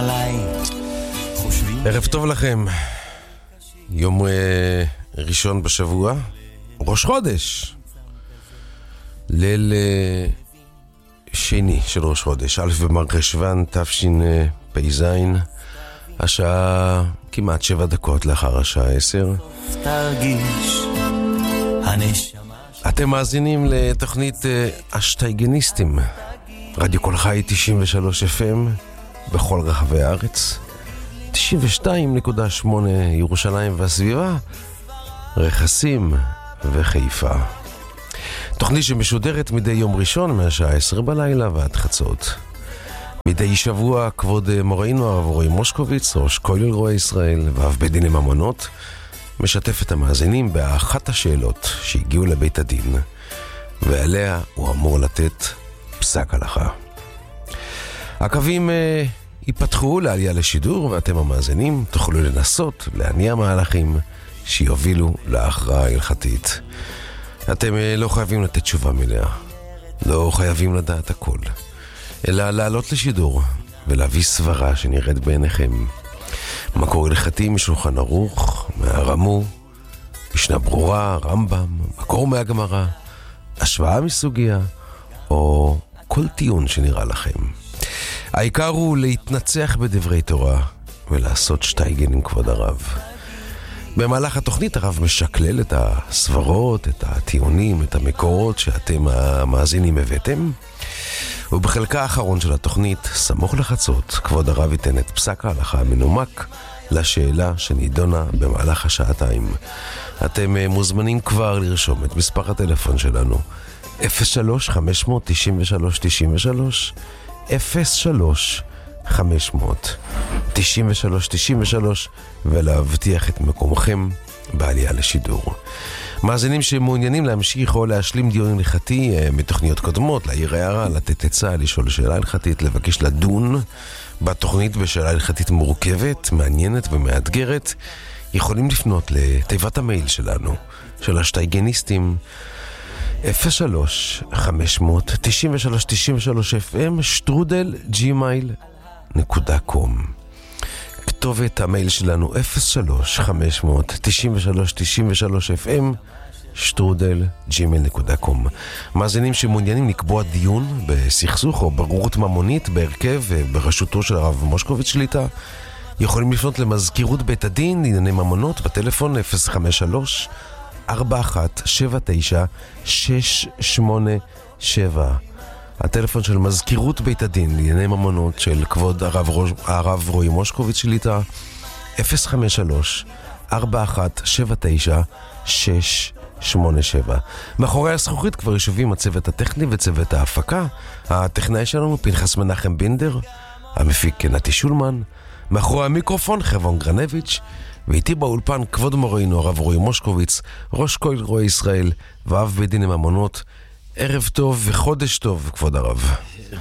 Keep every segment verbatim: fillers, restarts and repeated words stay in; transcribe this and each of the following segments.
עליי חושבים. ערב טוב לכם. יום אה, ראשון בשבוע, ראש חודש, ליל אה, שני של ראש חודש, א' במרחשוון תשפ"ז, השעה כמעט שבע דקות לאחר השעה עשר. תרגיש הנשמה. אתם מאזינים לתוכנית אה, השטייגניסטים, רדיו כל חי תשעים ושלוש אף אם בכל רחבי הארץ, תשעים ושתיים נקודה שמונה ירושלים והסביבה, רכסים וחיפה. תוכנית שמשודרת מדי יום ראשון מהשעה עשר בלילה ועד חצות. מדי שבוע כבוד מוראינו הרב רועי מושקוביץ, ראש כולל רועי ישראל ואב בית דין לממונות, משתף את המאזינים באחת השאלות שהגיעו לבית הדין, ועליה הוא אמור לתת פסק הלכה. הקווים אה, ייפתחו לעלייה לשידור, ואתם המאזינים תוכלו לנסות להניע מהלכים שיובילו להכרעה הלכתית. אתם אה, לא חייבים לתת תשובה מלאה, לא חייבים לדעת הכל, אלא לעלות לשידור ולהביא סברה שנראית בעיניכם. מקור הלכתי משולחן ערוך, מהרמו, משנה ברורה, רמב"ם, מקור מהגמרא, השוואה מסוגיה, או כל טיעון שנראה לכם. העיקר הוא להתנצח בדברי תורה ולעשות שטייגן עם כבוד הרב. במהלך התוכנית הרב משקלל את הסברות, את הטיעונים, את המקורות שאתם המאזינים הבאתם, ובחלקה האחרון של התוכנית, סמוך לחצות, כבוד הרב ייתן את פסק ההלכה המנומק לשאלה שנידונה במהלך השעתיים. אתם מוזמנים כבר לרשום את מספר הטלפון שלנו, אפס שלוש חמש תשע שלוש תשע שלוש, אפס שלוש חמש תשע שלוש תשע שלוש, ולהבטיח את מקומכם בעלייה לשידור. מאזינים שמעוניינים להמשיך או להשלים דיון הלכתי מתוכניות קודמות, להעיר הערה, לתת עצה, לשאול שאלה הלכתית, לבקש לדון בתוכנית בשאלה הלכתית מורכבת, מעניינת ומאתגרת, יכולים לפנות לתיבת המייל שלנו, של השטייגניסטים, אפס שלוש חמש תשע שלוש תשע שלוש אף אם שטרודל ג'ימייל נקודה קום. כתובת המייל שלנו אפס שלוש חמש תשע שלוש תשע שלוש אף אם שטרודל ג'ימייל נקודה קום. מאזינים שמעוניינים לקבוע דיון בסכסוך או ברורות ממונית בהרכב בראשותו של הרב מושקוביץ שליטה, יכולים לפנות למזכירות בית הדין לענייני ממונות בטלפון אפס חמש שלוש ארבע אחת שבע תשע שש שמונה שבע. הטלפון של מזכירות בית הדין לענייני ממונות של כבוד הרב, הרב רועי מושקוביץ שליטה, אפס חמש שלוש ארבע אחת שבע תשע שש שמונה שבע. מאחורי הזכוכית כבר יושבים הצוות הטכני וצוות ההפקה. הטכנאי שלנו פנחס מנחם בינדר, המפיק נתי שולמן, מאחורי המיקרופון חבון גרנביץ', ואיתי באולפן כבוד מוראינו הרב רועי מושקוביץ, ראש כולל רועי ישראל ואב בית דין לממונות. ערב טוב וחודש טוב, כבוד הרב.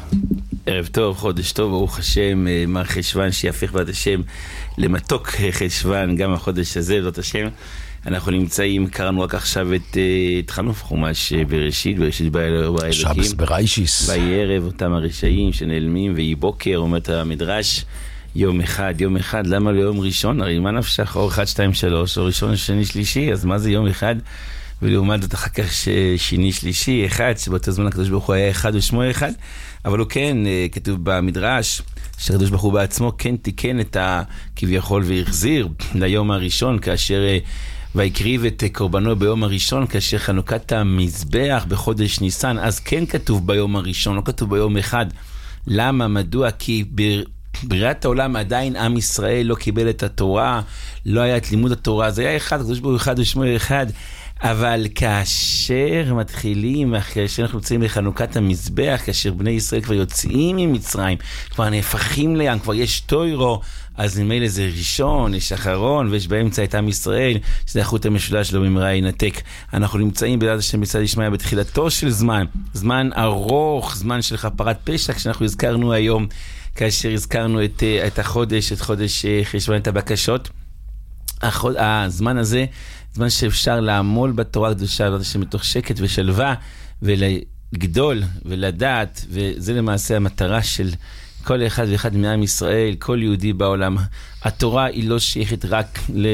ערב טוב, חודש טוב, ברוך השם, מר חשוון שיהפך בת השם למתוק חשוון, גם החודש הזה, זאת השם. אנחנו נמצאים, קראנו רק עכשיו את, את חנוף חומש בראשית, בראשית באלוקים. שבס בריישיס. ביי ערב, אותם הרשעים שנעלמים, ויהי בוקר, אומרת המדרש, יום אחד, יום אחד, למה לא יום ראשון? הרי מה נפשך, או אחד, שתיים, שלוש, או ראשון, שני, שלישי, אז מה זה יום אחד? ולעומת זאת אחר כך שני שלישי אחד, שבאותו זמן הקדוש ברוך הוא היה אחד ושמו אחד, אבל הוא כן, כתוב במדרש, שהקדוש ברוך הוא בעצמו כן תיקן את הכביכול והחזיר ליום הראשון, כאשר ויקריב את קורבנו ביום הראשון, כאשר חנוכת המזבח בחודש ניסן, אז כן כתוב ביום הראשון, לא כתוב ביום אחד. למה? מדוע? כי בריאת העולם עדיין עם ישראל לא קיבל את התורה, לא היה את לימוד התורה, זה היה אחד, הקדוש ברוך הוא אחד ושמו אחד. אבל כאשר מתחילים, כאשר אנחנו יוצאים לחנוכת המזבח, כאשר בני ישראל כבר יוצאים ממצרים, כבר נהפכים לים, כבר יש תוירו, אז נמילא זה ראשון, יש אחרון, ויש באמצע את עם ישראל, שזה החוט המשולש לא במהרה ינתק. אנחנו נמצאים בעזרת השם בצד ישמעיה בתחילתו של זמן, זמן ארוך, זמן של כפרת פשע, כשאנחנו הזכרנו היום, כאשר הזכרנו את, את החודש, את חודש חשוון, את הבקשות. החוד, הזמן הזה, זמן שאפשר לעמול בתורה הקדושה, מתוך שקט ושלווה, ולגדול ולדעת, וזה למעשה המטרה של כל אחד ואחד מעם ישראל, כל יהודי בעולם. התורה היא לא שייכת רק ל...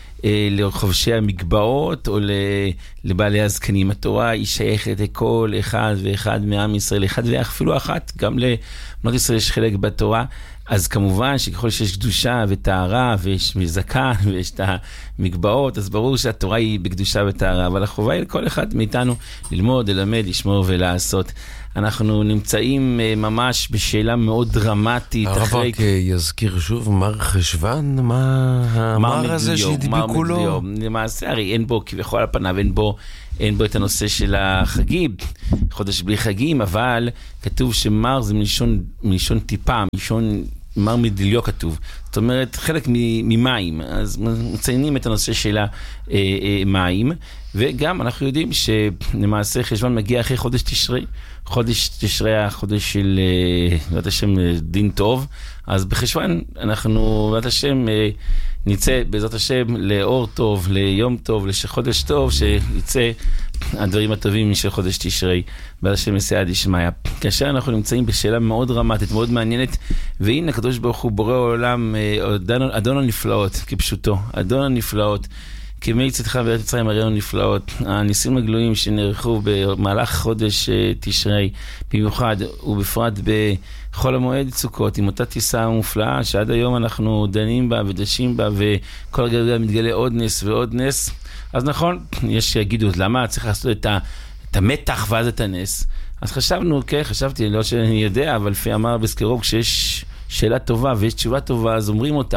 לחובשי המגבעות או לבעלי הזקנים. התורה היא שייכת לכל אחד ואחד מעם ישראל, אחד ואפילו אחת, גם לבנות ישראל יש חלק בתורה. אז כמובן שככל שיש קדושה וטהרה ויש זקן ויש את המגבעות, אז ברור שהתורה היא בקדושה וטהרה, אבל החובה היא לכל אחד מאיתנו ללמוד, ללמד, לשמור ולעשות. אנחנו נמצאים ממש בשאלה מאוד דרמטית. הרב רק יזכיר שוב, מר חשוון, מה המר הזה שדביקו לו? למעשה, הרי אין בו, כביכול על פניו, אין בו, אין בו את הנושא של החגים, חודש בלי חגים, אבל כתוב שמר זה מלשון, מלשון טיפה, מלשון מר מדיליו כתוב. זאת אומרת, חלק ממים, אז מציינים את הנושא של המים, וגם אנחנו יודעים שלמעשה חשוון מגיע אחרי חודש תשרי, חודש תשרי החודש של בעזרת השם דין טוב, אז בחשוון אנחנו בעזרת השם נצא בעזרת השם לאור טוב, ליום טוב, לחודש טוב, שיצא הדברים הטובים של חודש תשרי, בעזרת השם מסייע דשמיא. כאשר אנחנו נמצאים בשאלה מאוד דרמטית, מאוד מעניינת, והנה הקדוש ברוך הוא בורא עולם, אדון הנפלאות, כפשוטו, אדון הנפלאות, כמי צאתך בארץ מצרים הראינו נפלאות, הניסים הגלויים שנערכו במהלך חודש תשרי, במיוחד ובפרט בחול המועד סוכות, עם אותה טיסה מופלאה שעד היום אנחנו דנים בה ודשים בה, וכל רגע מתגלה עוד נס ועוד נס. אז נכון, יש שיגידו, למה צריך לעשות את, ה, את המתח ואז את הנס? אז חשבנו, כן, חשבתי, לא שאני יודע, אבל לפי אמר בסקרוב, כשיש שאלה טובה ויש תשובה טובה, אז אומרים אותה.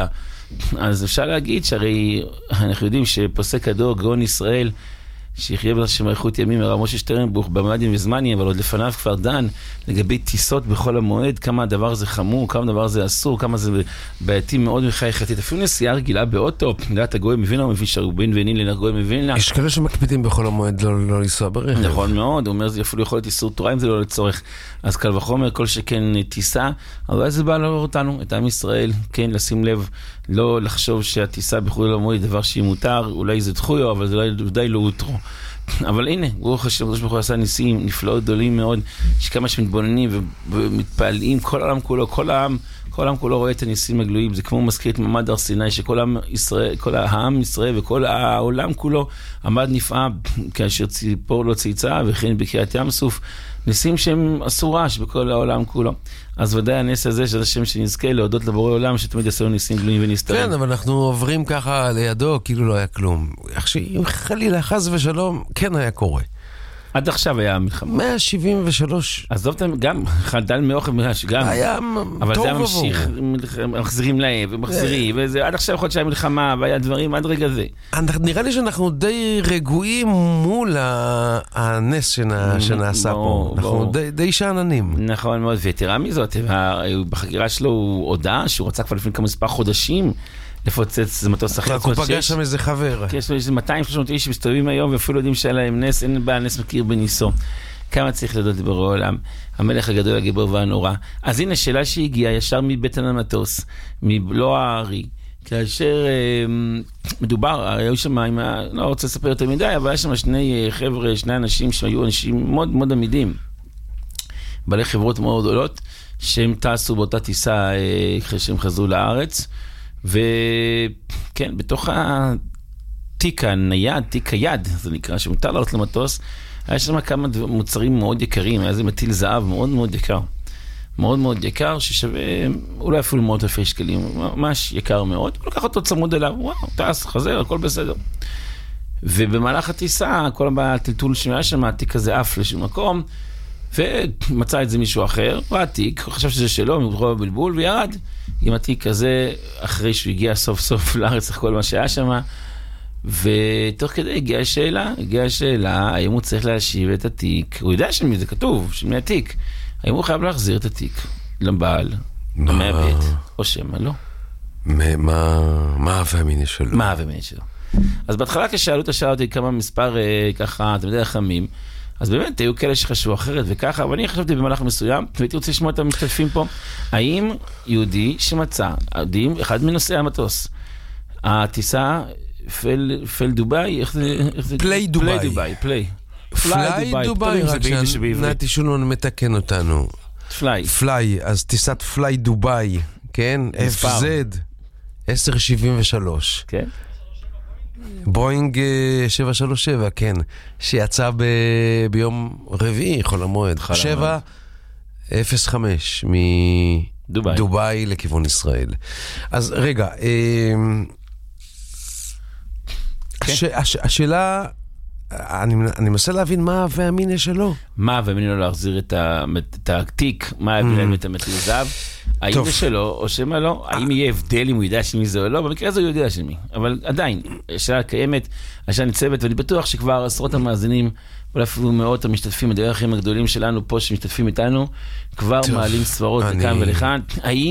אז אפשר להגיד שהרי אנחנו יודעים שפוסק הדור גאון ישראל שיחיה בשם איכות ימים הרב משה שטרנבוך במועדים וזמנים, אבל עוד לפניו כבר דן לגבי טיסות בכל המועד, כמה הדבר הזה חמור, כמה הדבר הזה אסור, כמה זה בעייתי מאוד מחי חטית. אפילו נסיעה רגילה באוטו, דעת הגוי מבינה או מבין שרובין ואינין לנגוי מבינה, יש כאלה שמקפידים בכל המועד לא, לא לנסוע ברכב. נכון מאוד, הוא אומר זה אפילו יכול להיות איסור תורה אם זה לא לצורך. אז קל וחומר כל שכן טיסה, אבל זה בא לעורר אותנו, את עם ישראל, כן, לשים לב, לא לחשוב שהטיסה בחול המועד דבר שהיא מותר, אולי זה דחויו, אבל זה ודאי לא הותרו. אבל הנה, ברוך השם, הקדוש ברוך הוא עשה ניסים נפלאות גדולים מאוד, שכמה שמתבוננים ומתפעלים, כל העולם כולו, כל העם, כל העם כולו רואה את הניסים הגלויים. זה כמו מזכיר את מעמד הר סיני, שכל העם ישראל, כל העם ישראל וכל העולם כולו עמד נפעם כאשר ציפור לא צייצה, וכן בקריאת ים סוף, ניסים שהם עשו רעש בכל העולם כולו. אז ודאי הנס הזה, שזה השם שנזכה להודות לבורא עולם, שתמיד יעשו ניסים גלויים ונסתרים. כן, אבל אנחנו עוברים ככה לידו, כאילו לא היה כלום. אם חלילה חס ושלום, כן היה קורה. עד עכשיו היה מלחמה. מאה שבעים ושלוש. עזוב אותם, גם חדל מאוכל מרש, גם. היה אבל טוב זה היה עבור. ממשיך, מחזירים להם ומחזירים, וזה עד עכשיו חודשי המלחמה, והיה דברים עד רגע זה. נראה לי שאנחנו די רגועים מול ה- הנס שנה- שנעשה פה. אנחנו די- די שעננים. נכון מאוד, ותראה מזאת, בחקירה שלו הוא הודע שהוא רצה כבר לפני כמה מספר חודשים, לפוצץ זה מטוס אחר. רק הוא פגש שם איזה חבר. יש לו איזה מאתיים שלוש מאות איש שמסתובבים היום, ואפילו יודעים שהיה להם נס, אין בעל נס מכיר בניסו. כמה צריך לדעות בורא עולם, המלך הגדול, הגיבור והנורא. אז הנה שאלה שהגיעה ישר מבטן המטוס, מבלוע הארי, כאשר אה, מדובר, היו שם, עם ה... לא רוצה לספר יותר מדי, אבל היה שם שני חבר'ה, שני אנשים שהיו אנשים מאוד מאוד עמידים, בעלי חברות מאוד גדולות, שהם טסו באותה טיסה אה, אחרי שהם חזרו לארץ, וכן, בתוך התיק הנייד, תיק היד, זה נקרא, שמותר לעלות למטוס, היה שם כמה מוצרים מאוד יקרים, היה זה מטיל זהב מאוד מאוד יקר. מאוד מאוד יקר, ששווה אולי אפילו מאות אלפי שקלים, ממש יקר מאוד. הוא לקח אותו צמוד אליו, וואו, טס, חזר, הכל בסדר. ובמהלך הטיסה, כל הטלטול שהיה שם, התיק הזה עף לשום מקום, ומצא את זה מישהו אחר, והתיק, הוא חשב שזה שלו, הוא בלבול, וירד עם התיק הזה, אחרי שהוא הגיע סוף סוף לארץ, כל מה שהיה שם, ותוך כדי הגיעה השאלה, הגיעה השאלה, האם הוא צריך להשיב את התיק, הוא יודע שמי זה כתוב, שמי התיק, האם הוא חייב להחזיר את התיק לבעל, למעבד, או שמה לא. מה האווה המיני שלו? מה האווה המיני שלו? אז בהתחלה כשאלו את השאלה אותי כמה מספר ככה, אתם יודעים, חמים, אז באמת היו כאלה שחשבו אחרת וככה, אבל אני חשבתי במהלך מסוים, והייתי רוצה לשמוע את המשתתפים פה, האם יהודי שמצא, אחד מנושאי המטוס, הטיסה פל, פל דוביי, איך זה? פליי דוביי. פליי דוביי, פליי. פליי דוביי, רק שנתי שולמן מתקן אותנו. פליי. פליי, אז טיסת פליי דובאי, כן? אף זד עשר שבעים ושלוש. כן. בואינג שבע שלוש שבע, כן. שיצא ב... ביום רביעי, חול המועד. שבע אפס חמש מדובאי לכיוון ישראל. אז רגע, הש... הש... השאלה... אני, אני מנסה להבין מה והמיניה שלו. מה והמיניה לא להחזיר את, ה, את התיק, מה הביא להם את המתיר זהב, האם זה שלו או שמה לא, האם יהיה הבדל אם הוא יודע של מי זה או לא, במקרה הזה הוא יודע של מי, אבל עדיין, השאלה קיימת, השאלה ניצבת, ואני בטוח שכבר עשרות המאזינים, אולי אפילו מאות המשתתפים, הדיירים הגדולים שלנו פה שמשתתפים איתנו, כבר מעלים סברות לכאן ולכאן, האם